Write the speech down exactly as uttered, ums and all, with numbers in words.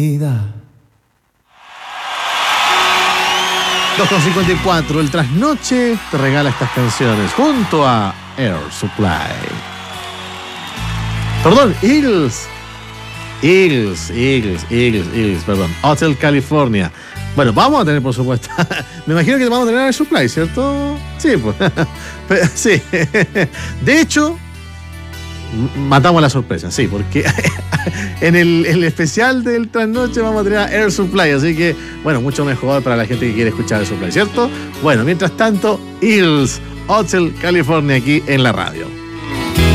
dos con cincuenta y cuatro, el trasnoche te regala estas canciones junto a Air Supply. Perdón, Eagles. Eagles, Eagles, Eagles, Eagles, perdón. Hotel California. Bueno, vamos a tener, por supuesto. Me imagino que vamos a tener Air Supply, ¿cierto? Sí, pues. Sí. De hecho, matamos la sorpresa, sí, porque en el, el especial del trasnoche vamos a tener a Air Supply, así que, bueno, mucho mejor para la gente que quiere escuchar Air Supply, ¿cierto? Bueno, mientras tanto, Eagles, Hotel California aquí en la radio.